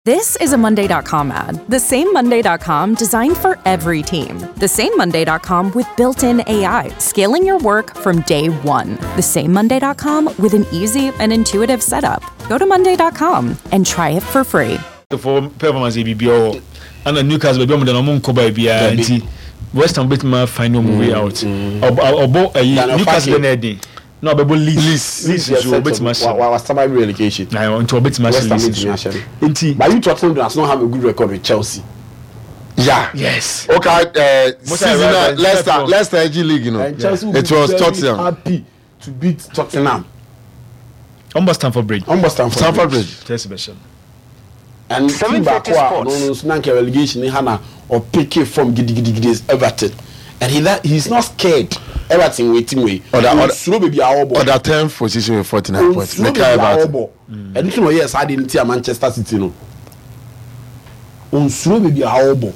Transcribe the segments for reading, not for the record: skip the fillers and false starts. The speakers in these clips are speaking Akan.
This is a Monday.com ad. The same Monday.com designed for every team. The same Monday.com with built-in AI, scaling your work from day one. The same Monday.com with an easy and intuitive setup. Go to Monday.com and try it for free. For performance BBO and Newcastle be the no ko ba bia nti West Ham bit ma find no way out. Obo Newcastle na dey. No be Leeds so bit ma was some relegation. Na on to bit ma nti but you Tottenham does not have a good record with Chelsea. Yeah. Yes. Okay. Season Leicester G League, you know. And Chelsea it was Tottenham. Happy to beat Tottenham. Stamford Bridge. Stamford Bridge. Test special. And 750 sports. No relegation in Hana or pick it from Giddy Everton. And he's not scared. Everton waiting way. Or the 10th position with 49 points. And you know, yes, I didn't tell Manchester City no. On slow baby a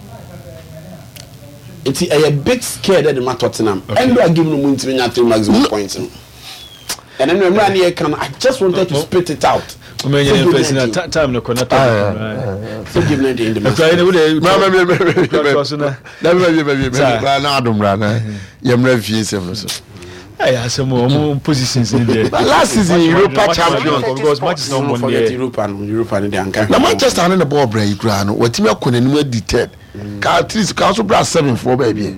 it's a bit scared at the Tottenham. And we are giving them win 3 maximum points. And then when I just wanted to spit it out. Time no connect. So give me the positions in there. Last season Europa champion because matches no one Europa na Manchester and the ball break ground what team akon anu edited ka at least ka so bra 7-4 baby.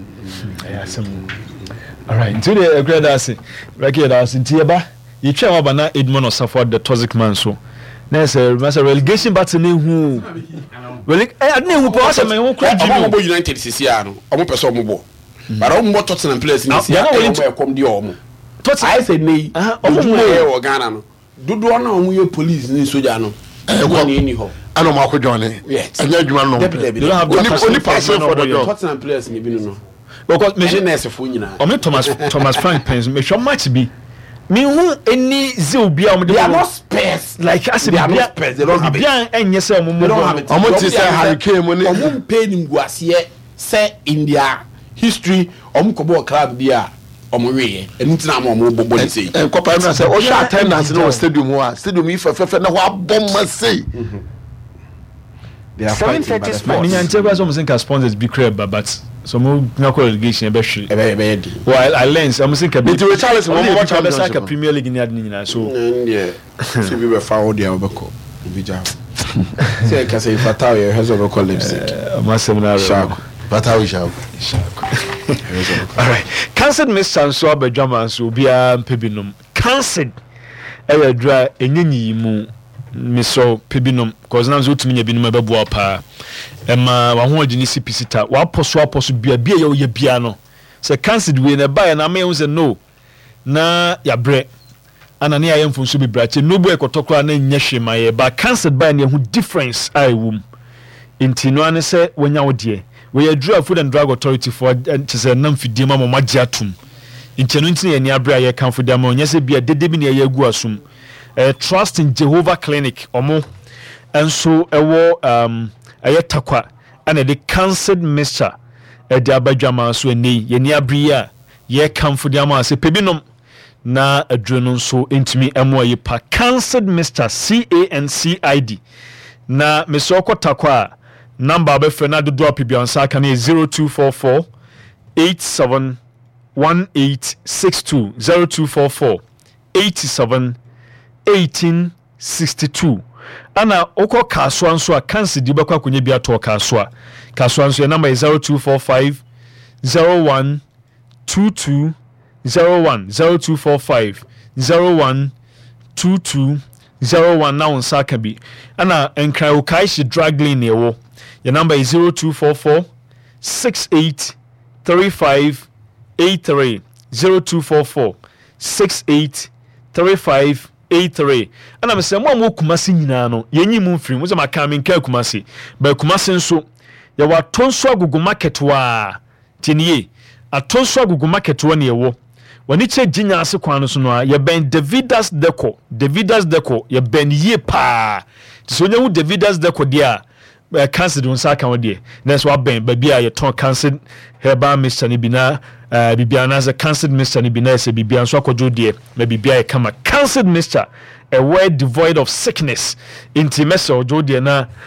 All right, into the grade as record as Tieba you try about na Edmond Osafo the toxic man so na say relegation battle ni hu well I didn't who pass me who cry Omo United CCR no omo person omo bo but omo Tottenham players ni CCR omo come dey omo I say me omo e Ghana no dodo na omo ye police ni soldier no e ho ano ma ko join anya adwuma no they don't have only person for the job Tottenham players ni bi no because me nurse fo nyina omo Thomas Frank Pence me sure match be me who any zil bia omo they are not spares like as they are not spares they don't have it enye say omo omo ti say Hurricane money omo pay nim guase say India history omo ko ball club dia omo we enu tina omo bobo ni say en kopa na say o sha attendance no stadium wa stadium if fefe na wa bomma say they are fighting but me nyanche gwa so mo think sponsors be crab but so mo na qualification e be hwe well I learned I'm think a bit Charles mo watch like Premier League ni adni nyina so yeah so we be fa audio obeko bija say ka say fataw ye hezo obeko lips ma seminar fataw shako all right cancelled miss so abadwama so bia mpebinum cancelled e dra enyenyi mu miso pebinum cause now zotumi nya binum abeboa pa ema wa ho agini sipisita wa aposo bia ye bia no se cancelled we na buy na me say no na ya bre ana ne ayemfo so bi brache no boy kotokra na nya hwema ye ba cancelled buy na hu difference ai wum intino ane se wonya wode we adura food and drug authority for say nam fidie ma mo magye atum intino ntine ye ne abra ye kan fodam onya se bia dede bi ne ye agu asum Trust in Jehovah Clinic omo enso ewo ayatakwa and the cancelled mixture the abadwama so eni ye ni abria ye kamfo de ama se pebinom na adruno so entimi emo ye pa cancelled mixture CANCID na mesoko takwa number be fe na do drop bi on saka na 0244 871862 0244 87 1862 ana oko kaswa nso a kansi di bekwa kunye bia to kaswa ya number 0245 01 22 01 0245 01 22 01 na unsaka bi ana enkra ukaishi drug lane ewo ya number 0244 68 35 83 0244 68 35 83 ana me se mo kumase nyina no yenyi mu mfiri mo se maka me nka kumase ba kumase nso ya watonso agugu market wa tinie atonso agugu market wa ne ewo wani che ginya ase kwan no so no ya ben Davidas Deco ya ben ye pa so nya wu Davidas Deco dia cancer don saka wode na so aben ba bia ye ton cancer herbal mixture ni bina bibia na za cancelled mixture ni bina se bibia so akojo de na bibia e kama cancelled mixture a word devoid of sickness. Inti message ojo de na